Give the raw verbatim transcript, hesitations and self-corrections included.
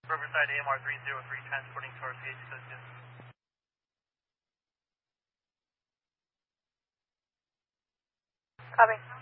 Riverside A M R three zero three transporting to our P H associates. Copy.